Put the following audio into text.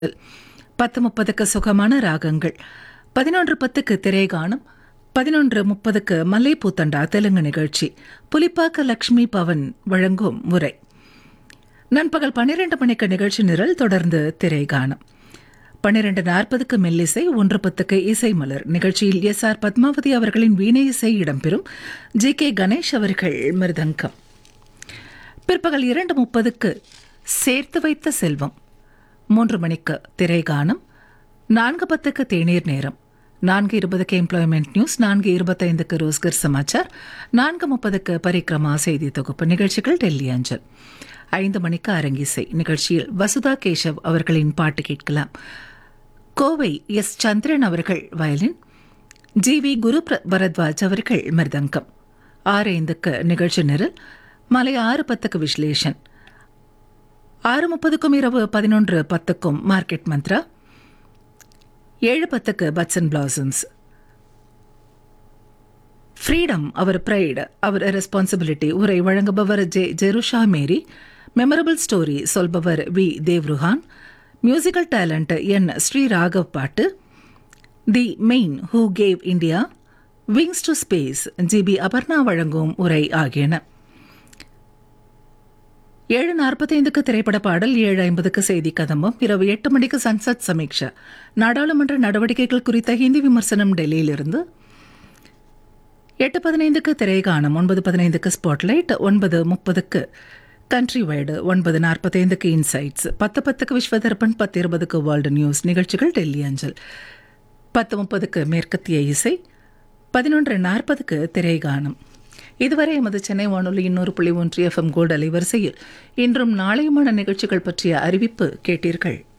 10:30க்கு சுகமான ராகங்கள், 11:10க்கு திரைகானம், 11:30க்கு மல்லை பூத்தண்டா தெலுங்கு நிகழ்ச்சி, புலிப்பாக்க லட்சுமி பவன் வழங்கும் முறை. நண்பகல் 12 மணிக்கு நிகழ்ச்சி நிரல், தொடர்ந்து திரைகானம். 12:40க்கு மெல்லிசை, 1:10க்கு இசை மலர். நிகழ்ச்சியில் எஸ்.ஆர். பத்மாவதி அவர்களின் வீணை இசை இடம்பெறும். ஜி.கே. கணேஷ் அவர்கள் மிருதங்கம். பிற்பகல் 2:30க்கு சேர்த்து வைத்த செல்வம். 3 மணிக்கு திரைகானம். 4:10க்கு தேநீர் நேரம். 4:20க்கு எம்ப்ளாய்மெண்ட் நியூஸ், 4:25க்கு ரோஸ்கர் சமாச்சார், 4:30க்கு பரிக்ரமா செய்தி தொகுப்பு. நிகழ்ச்சிகள் டெல்லி அஞ்சல். 5 மணிக்கு அரங்கிசை. நிகழ்ச்சியில் வசுதா கேசவ் அவர்களின் பாட்டு கேட்கலாம். கோவை எஸ். சந்திரன் அவர்கள் வயலின், ஜி.வி. குரு பரத்வாஜ் அவர்கள் மிருதங்கம். 6:05க்கு நிகழ்ச்சி நிரல். மாலை 6:10க்கு விஸ்லேஷன். 6:30க்கும் இரவு 11:10க்கும் market Mantra. 7:10க்கு puts and blossoms. Freedom our bright our responsibility. உரை வழங்குபவர் Jerusha Mary. Memorable story சொல்பவர் we. தேவ்ருஹான். Musical talent என். ஸ்ரீ ராகவ் பாட்டு. The main who cave India, wings to space ஜி.பி. Aparna வழங்கும் உரை ஆகியன. 7:45க்கு திரைப்பட பாடல், 7:50க்கு செய்தி கதம்பம். இரவு 8 மணிக்கு சன்சத் சமீக்ஷா, நாடாளுமன்ற நடவடிக்கைகள் குறித்த ஹிந்தி விமர்சனம் டெல்லியிலிருந்து. 8:15க்கு திரைகானம், 9:15க்கு spotlight, 9:30க்கு country wide, 9:45க்கு insights, 10:10க்கு Vishwa Darpan, 10:20க்கு world news. நிகழ்ச்சிகள் டெல்லி அஞ்சல். 10:30க்கு மேற்கத்திய இசை, 11:40க்கு திரைகானம். இதுவரை எமது சென்னை வானொலி 100.1 FM கோல்டு அலைவரிசையில் இன்றும் நாளையுமான நிகழ்ச்சிகள் பற்றிய அறிவிப்பு கேட்டீர்கள்.